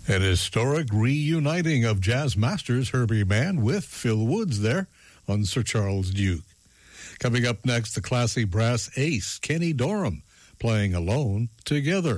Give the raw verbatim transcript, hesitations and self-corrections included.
An historic reuniting of jazz masters Herbie Mann with Phil Woods there on Sir Charles Duke. Coming up next, the classy brass ace Kenny Dorham playing Alone Together.